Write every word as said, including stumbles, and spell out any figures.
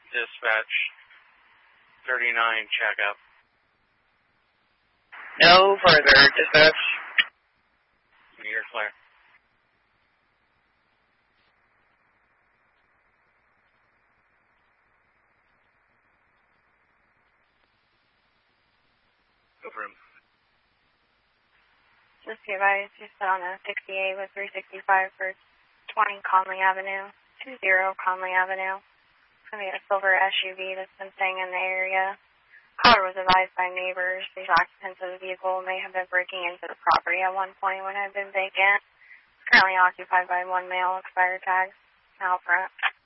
Dispatch thirty-nine, checkup. No further, dispatch. You're clear. Go for him. Just be advised, you sit on a sixty-eight with three sixty-five for twenty Conley Avenue, two zero Conley Avenue. It's going to be a silver S U V that's been staying in the area. Caller was advised by neighbors the occupants of the vehicle may have been breaking into the property at one point when it had been vacant. It's currently occupied by one male, expired tags, out front.